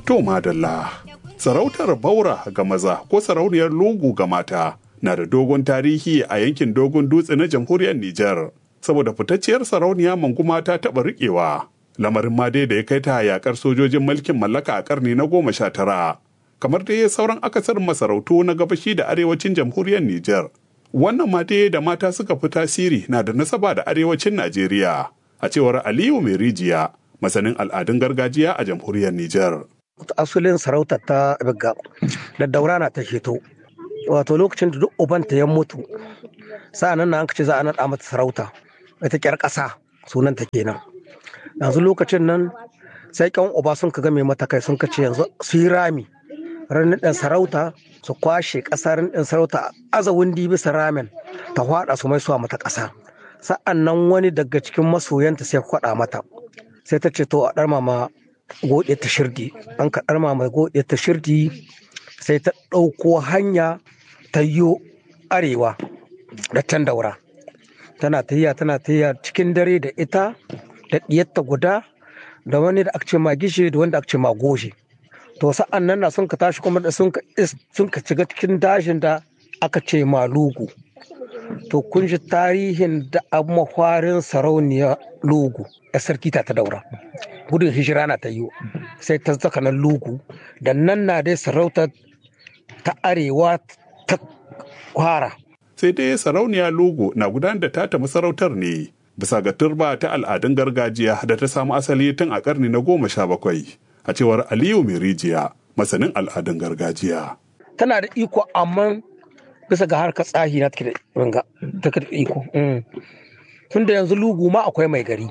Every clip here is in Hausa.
To madalla, sarautar Baura ga maza ko sarauniyar Lugu ga mata na da dogon tarihi a yankin Dogon Dutse na jamhuriyar Nijar, saboda fitacciyar sarauniya Manguma ta taɓa riƙewa. Lamarin ma dai da ya kai ta yaƙar sojojin mulkin mallaka a ƙarni na 19. Kamar dai sauran akasarin masarautu na gabashi da arewacin jamhuriyar Nijar. Wannan ma dai da mata suka fi tasiri na da nasaba da arewacin Najeriya, a cewar Aliyu Mai Rijiya, masanin al'adun gargajiya a jamhuriyar Nijar. Asulin sarautar ta Bigga da Daura na ta sheto. Wato lokacin da duk ubanta ya mutu, sa'an nan an ce za a naɗa mata sarauta, ita ƙyar ƙasa sunanta kenan. Yanzu lokacin nan sai ƙyan uba sun ka game mata kai sun ka ce yanzu su yi rami ranar ɗan sarauta su kwashe ƙasa ran ɗan sarauta aza wundi bisa ramen ta hwaɗa su mai suwa mata ƙasa. Sa'an nan wani daga cikin masoyanta sai kwaɗa mata sai ta ce to a ɗarma ma goɗe ta shirdi, an ka ɗarma mai goɗe ta shirdi sai ta ɗauko hanya ta yo arewa da can Daura. Tana tahiya cikin dare da ita da ɗiyarta guda da wani da aka ce ma gishe da wanda aka ce ma goje. To sa'an nan na sun ka tashi kuma da sun ka shiga cikin dajin da aka ce ma Lugu. To kun ji tarihin da an mahwarin sarauniya Lugu a sarki ta Daura. Gudun hijira na ta yi sai ta zaka nan Lugu da nan na dai sarautar ta arewa ta kwara. Sai dai sarauniya Lugu na gudanar da tata masarautar ne bisa ga turba ta al'adun gargajiya da ta samu asali tun a ƙarni na 17, a cewar Aliyu Mai Rijiya, masanin al'adun gargajiya. Tana da iko amma bisa ga harkar tsahi na take da iko. Tun da yanzu Lugu ma akwai mai gari.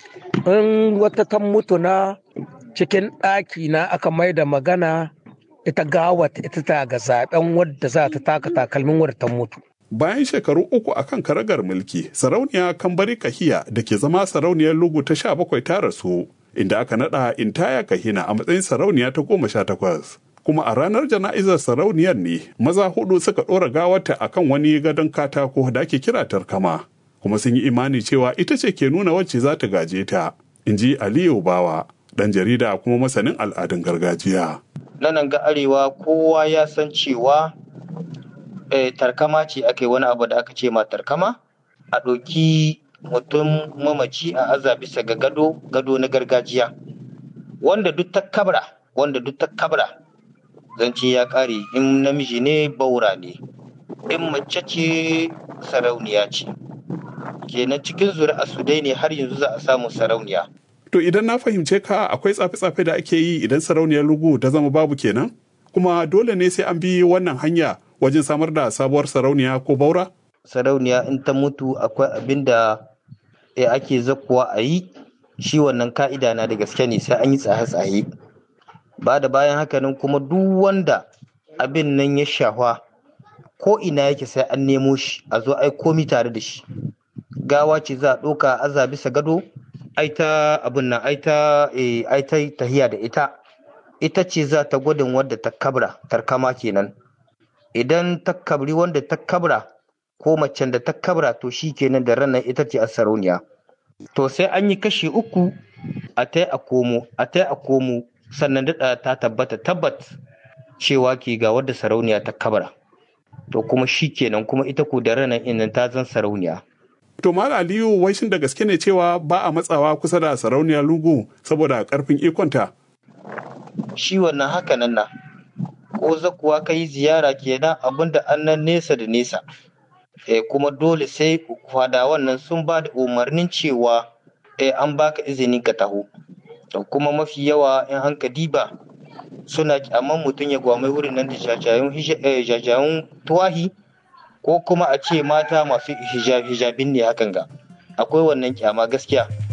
In wata ta mutu na cikin ɗaki na aka mai da magana ita gawata ita ta ga zaben wadda za ta taka takalmin wadda ta mutu. Bayan shekaru 3 akan karagar mulki, sarauniya Kambari Kahiya da ke zama sarauniyar Lugu ta 17 ta rasu, inda aka naɗa Intaya Kahina a matsayin sarauniya ta 18. Kuma a ranar jana'izar sarauniyar ne maza 4 suka ɗora gawarta akan wani gadon katako da ake kira tarkama, kuma sun yi imani cewa ita ce ke nuna wacce za ta gaje ta, in ji Aliyu Bawa, ɗan jarida kuma masanin al'adun gargajiya. Nan ga arewa kowa ya san cewa tarkama ce aka yi wani abu da aka ce ma tarkama, a ɗauki mutum mamaci a aza bisa ga gado na gargajiya wanda duk ta kabra zance ya ƙare. In namiji ne Baura ne, in mace ce sarauniya ce, kenan cikin zuri'a su dai ne har yanzu za a samu sarauniya. To idan na fahimce ka akwai tsafe-tsafe da ake yi idan sarauniyar Lugu ta zama babu kenan? Kuma dole ne sai an bi wannan hanya wajen samar da sabuwar sarauniya ko Baura? Sarauniya in ta mutu akwai abin da ake zakkuwa a yi, shi wannan ka'ida na da gaske ne sai an yi tsaye-tsaye. Ba da bayan haka nan kuma duk wanda abin nan ya shahwa ko ina yake sai an nemo shi a zo ai komi tare da shi. Gawa ce za a ɗauka aza bisa gado, ai ta abin nan ai ta tahiya da ita ce za ta gwadin wadda ta kabra, tarkama kenan. Idan ta kabri wanda ta kabra ko macen da ta kabra to shi kenan da ranar ita ce a sarauniya. To sai an yi kashi 3 a tai a komo sannan daɗa ta tabbat cewa ke ga wadda sarauniya ta kabra. To kuma shi kenan kuma ita ko da ranar innan ta zan sarauniya. To Malam Aliyu, wai shin da gaske ne cewa ba a matsawa kusa da sarauniya Lugu saboda karfin ikonta? Shi wannan haka nan na. Ko zakuwa ka yi ziyara kenan abinda an nan nesa da nesa. Kuma dole sai fadawan nan sun ba da umarnin cewa an baka izini ka taho. To kuma mafi yawa in an ka diba suna kyaman mutum ya gwamai wurin nan da jajayen tuwahi, ko kuma a ce mata masu hijabin ne hakan ga. Akwai wannan kyama gaskiya.